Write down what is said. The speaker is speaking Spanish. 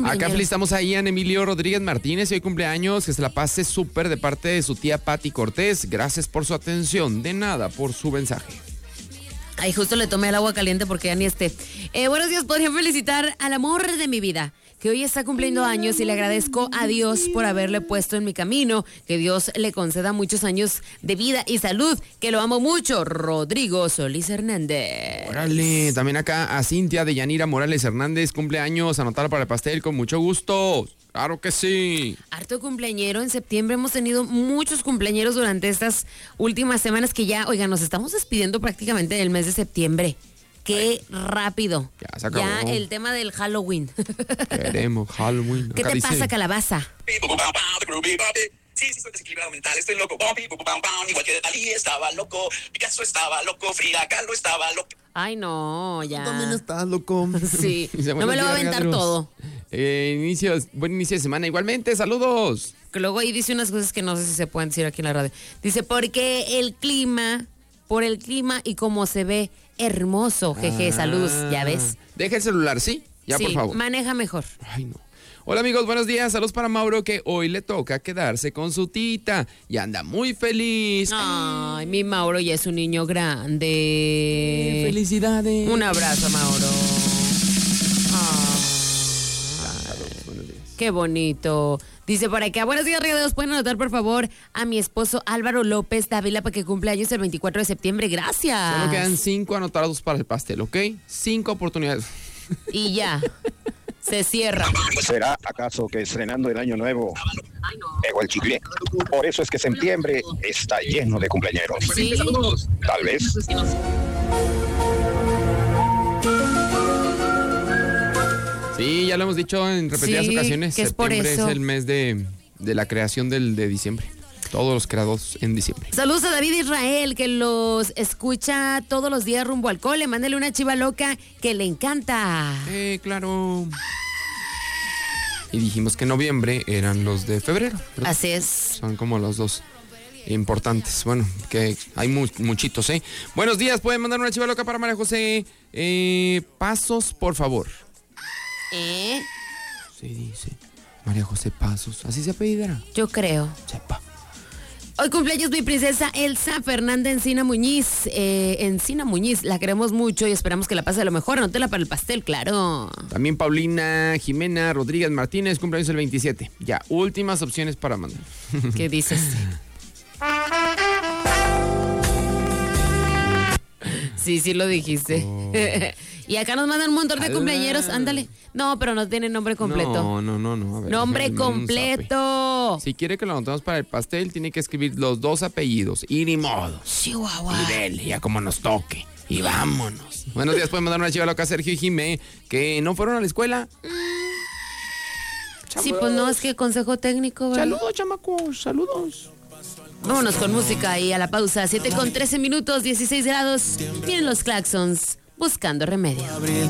cumpleaños. Acá felicitamos a Ian Emilio Rodríguez Martínez, hoy cumpleaños, que se la pase súper de parte de su tía Patti Cortés. Gracias por su atención, de nada por su mensaje. Ay, justo le tomé el agua caliente porque ya ni esté. Buenos días, podría felicitar al amor de mi vida, que hoy está cumpliendo años y le agradezco a Dios por haberle puesto en mi camino. Que Dios le conceda muchos años de vida y salud, que lo amo mucho. Rodrigo Solís Hernández. Órale, también acá a Cintia de Yanira Morales Hernández, cumpleaños, anotar para el pastel con mucho gusto. Claro que sí. Harto cumpleañero en septiembre, hemos tenido muchos cumpleañeros durante estas últimas semanas que ya, oigan, nos estamos despidiendo prácticamente del mes de septiembre. Qué rápido. Ya se acabó. Ya el tema del Halloween. Queremos Halloween. ¿Qué Acá te dice, pasa, calabaza? Sí, soy desequilibrado mental, estoy loco. Igual que Dalí estaba loco, Picasso estaba loco, Frida Kahlo estaba loco. Ay, no, ya. Tú también estás loco. Sí, Dice, no me buenos lo va a días, aventar regaderos. todo. Buen inicio de semana. Igualmente, saludos. Que luego ahí dice unas cosas que no sé si se pueden decir aquí en la radio. Dice, por el clima y como se ve hermoso. Jeje, saludos, ¿ya ves? Deja el celular, ¿sí? Ya, sí, por favor. maneja mejor. Ay, no. Hola amigos, buenos días. Saludos para Mauro, que hoy le toca quedarse con su tita y anda muy feliz. Ay, mi Mauro ya es un niño grande. Felicidades. Un abrazo, Mauro. Buenos días. Qué bonito. Dice por acá, buenos días, regaderos. ¿Pueden anotar, por favor, a mi esposo Álvaro López Dávila para que cumpla años el 24 de septiembre? Gracias. Solo quedan 5 anotados para el pastel, ¿ok? 5 oportunidades. Y ya. Se cierra. ¿Será acaso que estrenando el año nuevo pegó el chicle? Por eso es que septiembre está lleno de cumpleañeros. Sí. Tal vez. Sí, ya lo hemos dicho en repetidas Sí, ocasiones. que es por Septiembre eso. es el mes de la creación de diciembre. Todos los creados en diciembre. Saludos a David Israel, que los escucha todos los días rumbo al cole. Mándale una chiva loca que le encanta. Claro. Y dijimos que noviembre eran los de febrero, ¿verdad? Así es. Son como los dos importantes. Bueno, que hay muchitos, ¿eh? Buenos días, pueden mandar una chiva loca para María José. Pasos, por favor. Sí, dice María José Pasos. ¿Así se apellidará? Yo creo. Sepa. Hoy cumpleaños mi princesa Elsa Fernanda Encina Muñiz. Encina Muñiz, la queremos mucho y esperamos que la pase de lo mejor. Anótela para el pastel, claro. También Paulina Jimena Rodríguez Martínez, cumpleaños el 27. Ya, últimas opciones para mandar. ¿Qué dices? Sí, lo dijiste. Y acá nos mandan un montón de cumpleañeros. Ándale. No, pero no tiene nombre completo. No. A ver, Nombre déjame mandar un completo. zape. Si quiere que lo anotemos para el pastel, tiene que escribir los 2 apellidos. Y ni modo. Chihuahua. Y dele, ya como nos toque. Y vámonos. Buenos días, pueden mandar una chiva loca a Sergio y Jimé, que no fueron a la escuela. Sí, pues no, es que consejo técnico, ¿verdad? Saludos, chamacos, saludos. Vámonos con música y a la pausa. 7:13 minutos, 16 grados. Miren los claxons, buscando remedio.